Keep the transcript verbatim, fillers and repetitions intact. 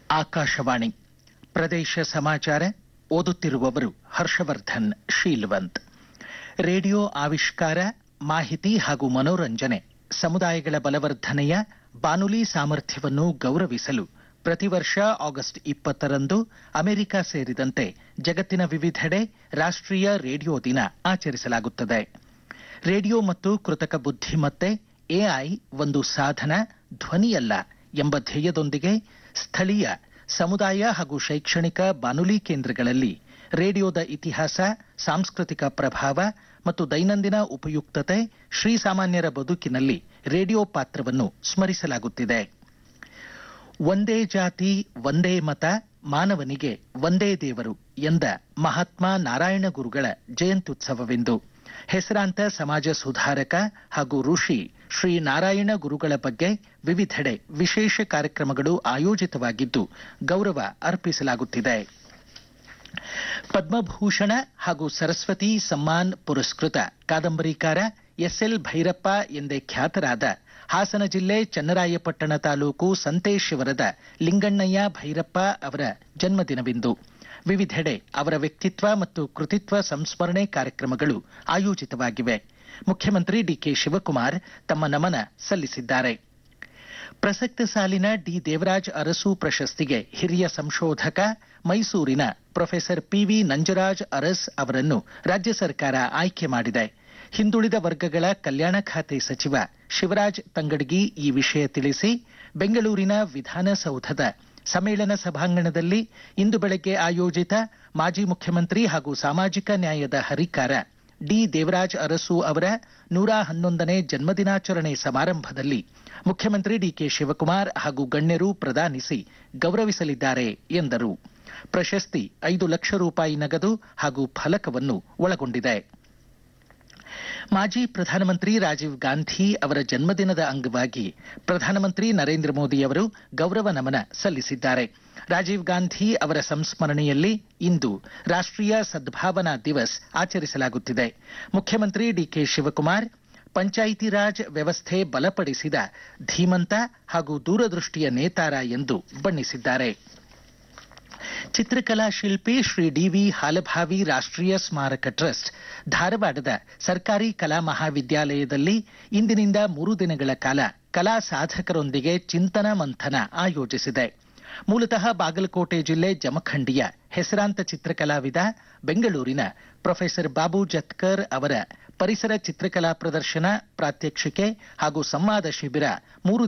ಆಕಾಶವಾಣಿ ಪ್ರದೇಶ ಸಮಾಚಾರ ಓದುತ್ತಿರುವವರು ಹರ್ಷವರ್ಧನ್ ಶೀಲ್ವಂತ್. ರೇಡಿಯೋ ಆವಿಷ್ಕಾರ, ಮಾಹಿತಿ ಹಾಗೂ ಮನೋರಂಜನೆ ಸಮುದಾಯಗಳ ಬಲವರ್ಧನೆಯ ಬಾನುಲಿ ಸಾಮರ್ಥ್ಯವನ್ನು ಗೌರವಿಸಲು ಪ್ರತಿ ವರ್ಷ ಆಗಸ್ಟ್ ಇಪ್ಪತ್ತರಂದು ಅಮೆರಿಕ ಸೇರಿದಂತೆ ಜಗತ್ತಿನ ವಿವಿಧೆಡೆ ರಾಷ್ಟ್ರೀಯ ರೇಡಿಯೋ ದಿನ ಆಚರಿಸಲಾಗುತ್ತದೆ. ರೇಡಿಯೋ ಮತ್ತು ಕೃತಕ ಬುದ್ಧಿಮತ್ತೆ ಎಐ ಒಂದು ಸಾಧನ, ಧ್ವನಿಯಲ್ಲ ಎಂಬ ಧ್ಯೇಯದೊಂದಿಗೆ ಸ್ಥಳೀಯ ಸಮುದಾಯ ಹಾಗೂ ಶೈಕ್ಷಣಿಕ ಬಾನುಲಿ ಕೇಂದ್ರಗಳಲ್ಲಿ ರೇಡಿಯೋದ ಇತಿಹಾಸ, ಸಾಂಸ್ಕೃತಿಕ ಪ್ರಭಾವ ಮತ್ತು ದೈನಂದಿನ ಉಪಯುಕ್ತತೆ, ಶ್ರೀಸಾಮಾನ್ಯರ ಬದುಕಿನಲ್ಲಿ ರೇಡಿಯೋ ಪಾತ್ರವನ್ನು ಸ್ಮರಿಸಲಾಗುತ್ತಿದೆ. ಒಂದೇ ಜಾತಿ ಒಂದೇ ಮತ, ಮಾನವನಿಗೆ ಒಂದೇ ದೇವರು ಎಂದ ಮಹಾತ್ಮ ನಾರಾಯಣ ಗುರುಗಳ ಜಯಂತ್ಯುತ್ಸವವೆಂದು ಹೆಸರಾಂತ ಸಮಾಜ ಸುಧಾರಕ ಹಾಗೂ ಋಷಿ ಶ್ರೀ ನಾರಾಯಣ ಗುರುಗಳ ಬಗ್ಗೆ ವಿವಿಧೆಡೆ ವಿಶೇಷ ಕಾರ್ಯಕ್ರಮಗಳು ಆಯೋಜಿತವಾಗಿದ್ದು ಗೌರವ ಅರ್ಪಿಸಲಾಗುತ್ತಿದೆ. ಪದ್ಮಭೂಷಣ ಹಾಗೂ ಸರಸ್ವತಿ ಸಮ್ಮಾನ್ ಪುರಸ್ಕೃತ ಕಾದಂಬರಿಕಾರ ಎಸ್ಎಲ್ ಭೈರಪ್ಪ ಎಂದೇ ಖ್ಯಾತರಾದ ಹಾಸನ ಜಿಲ್ಲೆ ಚನ್ನರಾಯಪಟ್ಟಣ ತಾಲೂಕು ಸಂತೇಶ್ವರದ ಲಿಂಗಣ್ಣಯ್ಯ ಭೈರಪ್ಪ ಅವರ ಜನ್ಮದಿನವಿಂದು ವಿವಿಧೆಡೆ ಅವರ ವ್ಯಕ್ತಿತ್ವ ಮತ್ತು ಕೃತಿತ್ವ ಸಂಸ್ಮರಣೆ ಕಾರ್ಯಕ್ರಮಗಳು ಆಯೋಜಿತವಾಗಿವೆ. ಮುಖ್ಯಮಂತ್ರಿ ಡಿಕೆ ಶಿವಕುಮಾರ್ ತಮ್ಮ ನಮನ ಸಲ್ಲಿಸಿದ್ದಾರೆ. ಪ್ರಸಕ್ತ ಸಾಲಿನ ಡಿ ದೇವರಾಜ್ ಅರಸು ಪ್ರಶಸ್ತಿಗೆ ಹಿರಿಯ ಸಂಶೋಧಕ ಮೈಸೂರಿನ ಪ್ರೊಫೆಸರ್ ಪಿವಿ ನಂಜರಾಜ್ ಅರಸ್ ಅವರನ್ನು ರಾಜ್ಯ ಸರ್ಕಾರ ಆಯ್ಕೆ ಮಾಡಿದೆ. ಹಿಂದುಳಿದ ವರ್ಗಗಳ ಕಲ್ಯಾಣ ಖಾತೆ ಸಚಿವ ಶಿವರಾಜ್ ತಂಗಡಗಿ ಈ ವಿಷಯ ತಿಳಿಸಿ, ಬೆಂಗಳೂರಿನ ವಿಧಾನಸೌಧದ ಸಮ್ಮೇಳನ ಸಭಾಂಗಣದಲ್ಲಿ ಇಂದು ಬೆಳಗ್ಗೆ ಆಯೋಜಿತ ಮಾಜಿ ಮುಖ್ಯಮಂತ್ರಿ ಹಾಗೂ ಸಾಮಾಜಿಕ ನ್ಯಾಯದ ಹರಿಕಾರ ಡಿ ದೇವರಾಜ್ ಅರಸು ಅವರ ನೂರ ಹನ್ನೊಂದನೇ ಜನ್ಮದಿನಾಚರಣೆ ಸಮಾರಂಭದಲ್ಲಿ ಮುಖ್ಯಮಂತ್ರಿ ಡಿಕೆ ಶಿವಕುಮಾರ್ ಹಾಗೂ ಗಣ್ಯರು ಪ್ರದಾನಿಸಿ ಗೌರವಿಸಲಿದ್ದಾರೆ ಎಂದರು. ಪ್ರಶಸ್ತಿ ಐದು ಲಕ್ಷ ರೂಪಾಯಿ ನಗದು ಹಾಗೂ ಫಲಕವನ್ನು ಒಳಗೊಂಡಿದೆ. ಮಾಜಿ ಪ್ರಧಾನಮಂತ್ರಿ ರಾಜೀವ್ ಗಾಂಧಿ ಅವರ ಜನ್ಮದಿನದ ಅಂಗವಾಗಿ ಪ್ರಧಾನಮಂತ್ರಿ ನರೇಂದ್ರ ಮೋದಿ ಅವರು ಗೌರವ ನಮನ ಸಲ್ಲಿಸಿದ್ದಾರೆ. ರಾಜೀವ್ ಗಾಂಧಿ ಅವರ ಸಂಸ್ಮರಣೆಯಲ್ಲಿ ಇಂದು ರಾಷ್ಟ್ರೀಯ ಸದ್ಭಾವನಾ ದಿವಸ್ ಆಚರಿಸಲಾಗುತ್ತಿದೆ. ಮುಖ್ಯಮಂತ್ರಿ ಡಿಕೆ ಶಿವಕುಮಾರ್ ಪಂಚಾಯಿತಿ ರಾಜ್ ವ್ಯವಸ್ಥೆ ಬಲಪಡಿಸಿದ ಧೀಮಂತ ಹಾಗೂ ದೂರದೃಷ್ಟಿಯ ನೇತಾರ ಎಂದು ಬಣ್ಣಿಸಿದ್ದಾರೆ. ಚಿತ್ರಕಲಾ ಶಿಲ್ಪಿ ಶ್ರೀ ಡಿವಿ ಹಾಲಭಾವಿ ರಾಷ್ಟ್ರೀಯ ಸ್ಮಾರಕ ಟ್ರಸ್ಟ್ ಧಾರವಾಡದ ಸರ್ಕಾರಿ ಕಲಾ ಮಹಾವಿದ್ಯಾಲಯದಲ್ಲಿ ಇಂದಿನಿಂದ ಮೂರು ದಿನಗಳ ಕಾಲ ಕಲಾ ಸಾಧಕರೊಂದಿಗೆ ಚಿಂತನ ಮಂಥನ ಆಯೋಜಿಸಿದೆ. ಮೂಲತಃ ಬಾಗಲಕೋಟೆ ಜಿಲ್ಲೆ ಜಮಖಂಡಿಯ ಹೆಸರಾಂತ ಚಿತ್ರಕಲಾವಿದ ಬೆಂಗಳೂರಿನ ಪ್ರೊಫೆಸರ್ ಬಾಬು ಜತ್ಕರ್ ಅವರ ಪರಿಸರ ಚಿತ್ರಕಲಾ ಪ್ರದರ್ಶನ, ಪ್ರಾತ್ಯಕ್ಷಿಕೆ ಹಾಗೂ ಸಂವಾದ ಶಿಬಿರ ಮೂರು